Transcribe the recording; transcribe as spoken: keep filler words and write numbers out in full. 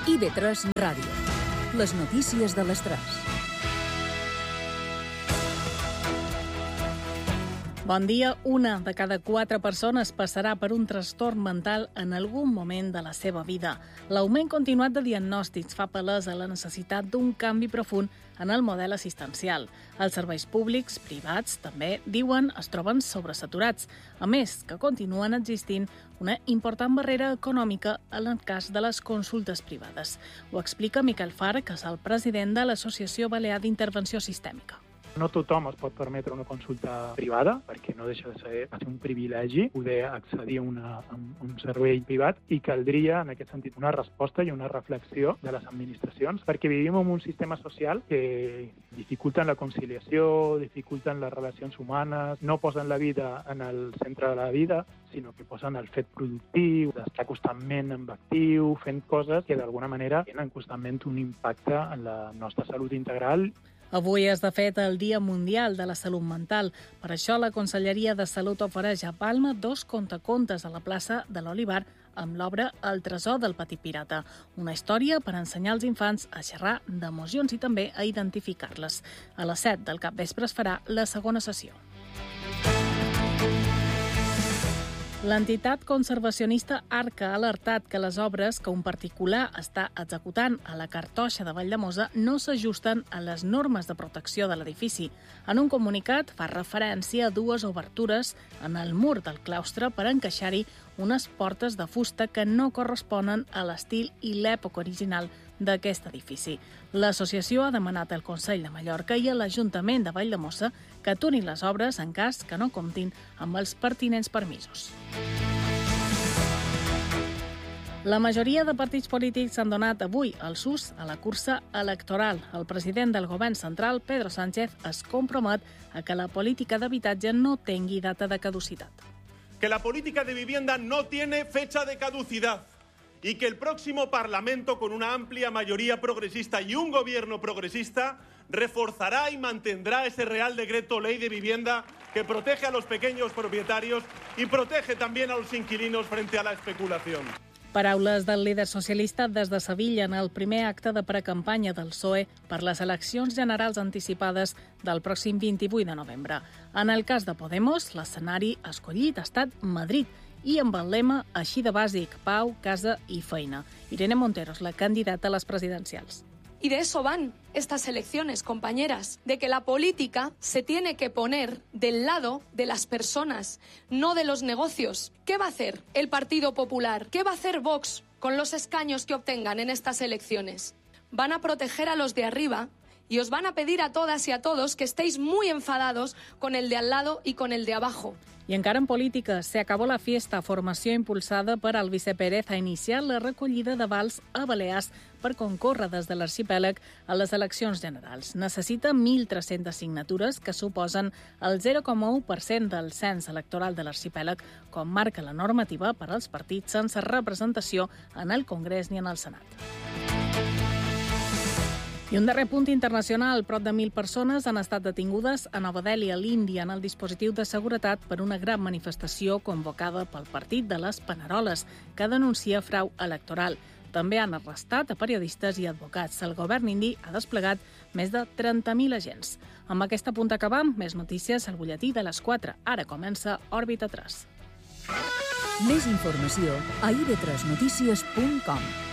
I V tres Ràdio. Les notícies de les tres. Bon dia. Una de cada quatre persones passarà per un trastorn mental en algun moment de la seva vida. L'augment continuat de diagnòstics fa palès a la necessitat d'un canvi profund en el model assistencial. Els serveis públics, privats, també, diuen, es troben sobresaturats. A més, que continuen existint una important barrera econòmica en el cas de les consultes privades. Ho explica Miquel Far, que és el president de l'Associació Balear d'Intervenció Sistèmica. No tothom es pot permetre una consulta privada, perquè no deixa de ser un privilegi poder accedir a, una, a un servei privat, i caldria, en aquest sentit, una resposta i una reflexió de les administracions, perquè vivim en un sistema social que dificulten la conciliació, dificulten les relacions humanes, no posen la vida en el centre de la vida, sinó que posen el fet productiu, d'estar constantment en actiu, fent coses que d'alguna manera tenen constantment un impacte en la nostra salut integral. Avui és, de fet, el Dia Mundial de la Salut Mental. Per això, la Conselleria de Salut ofereix a Palma dos contacontes a la plaça de l'Olivar amb l'obra El tresor del petit pirata, una història per ensenyar als infants a xerrar d'emocions i també a identificar-les. A les set del capvespre es farà la segona sessió. L'entitat conservacionista Arca ha alertat que les obres que un particular està executant a la Cartoixa de Valldemossa no s'ajusten a les normes de protecció de l'edifici. En un comunicat fa referència a dues obertures en el mur del claustre per encaixar-hi unes portes de fusta que no corresponen a l'estil i l'època original d'aquest edifici. L'associació ha demanat al Consell de Mallorca i a l'Ajuntament de Valldemossa que aturin les obres en cas que no comptin amb els pertinents permisos. La majoria de partits polítics han donat avui el sus a la cursa electoral. El president del govern central, Pedro Sánchez, es compromet a que la política d'habitatge no tingui data de caducitat. Que la política de vivienda no tiene fecha de caducidad y que el próximo Parlamento, con una amplia mayoría progresista y un gobierno progresista, reforzará y mantendrá ese Real Decreto Ley de Vivienda que protege a los pequeños propietarios y protege también a los inquilinos frente a la especulación. Paraules del líder socialista des de Sevilla en el primer acte de precampanya del P S O E per les eleccions generals anticipades del pròxim vint-i-vuit de novembre. En el cas de Podemos, l'escenari escollit ha estat Madrid i amb el lema així de bàsic, pau, casa i feina. Irene Montero és la candidata a les presidencials. Y de eso van estas elecciones, compañeras, de que la política se tiene que poner del lado de las personas, no de los negocios. ¿Qué va a hacer el Partido Popular? ¿Qué va a hacer Vox con los escaños que obtengan en estas elecciones? Van a proteger a los de arriba y os van a pedir a todas y a todos que estéis muy enfadados con el de al lado y con el de abajo. I encara en política, se acabó la fiesta, formació impulsada per Alvise Pérez a iniciar la recollida de vals a Balears per concórrer des de l'arxipèlag a les eleccions generals. Necessita mil tres-centes signatures, que suposen el zero coma u per cent del cens electoral de l'arxipèlag, com marca la normativa per als partits sense representació en el Congrés ni en el Senat. I un darrer punt internacional. Prop de mil persones han estat detingudes a Nova Delhi, a l'Índia, en el dispositiu de seguretat per una gran manifestació convocada pel Partit de les Paneroles, que denuncia frau electoral. També han arrestat a periodistes i advocats. El govern indi ha desplegat més de trenta mil agents. Amb aquesta punt acabam. Més notícies al butlletí de les quatre. Ara comença Òrbita tres. Més informació a i ve tres notícies punt com.